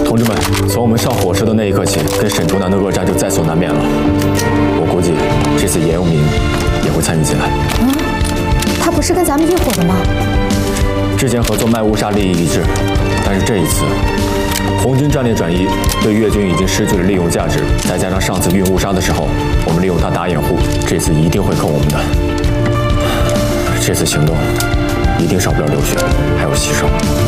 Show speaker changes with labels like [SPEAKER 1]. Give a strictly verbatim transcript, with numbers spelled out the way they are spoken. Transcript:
[SPEAKER 1] 同志们，从我们上火车的那一刻起，跟沈竹南的恶战就在所难免了。我估计这次严永明也会参与进来。
[SPEAKER 2] 嗯，他不是跟咱们一伙的吗？
[SPEAKER 1] 之前合作卖乌纱利益一致，但是这一次，红军战略转移，对越军已经失去了利用价值。再加上上次运乌纱的时候，我们利用它打掩护，这次一定会扣我们的。这次行动一定少不了流血，还有牺牲。